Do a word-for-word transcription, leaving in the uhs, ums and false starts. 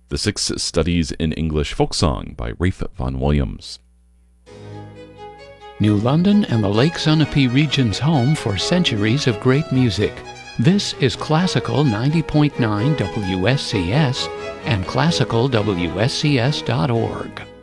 The Six Studies in English Folk Song by Rafe Vaughan Williams. New London and the Lake Sunapee region's home for centuries of great music. This is Classical ninety point nine W S C S and classical W S C S dot org.